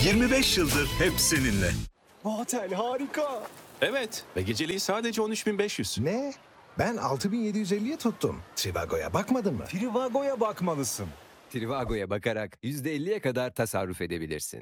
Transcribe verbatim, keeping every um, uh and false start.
yirmi beş yıldır hep seninle. Bu otel harika. Evet ve geceliği sadece on üç bin beş yüz. Ne? Ben altı bin yedi yüz elliye tuttum. Trivago'ya bakmadın mı? Trivago'ya bakmalısın. Trivago'ya bakarak yüzde elliye kadar tasarruf edebilirsin.